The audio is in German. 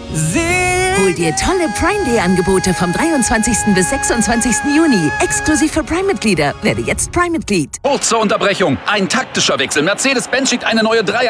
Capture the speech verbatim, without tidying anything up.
Hol dir tolle Prime Day Angebote vom dreiundzwanzigsten bis sechsundzwanzigsten Juni. Exklusiv für Prime-Mitglieder. Werde jetzt Prime-Mitglied. Kurze Unterbrechung. Ein taktischer Wechsel. Mercedes-Benz schickt eine neue Dreier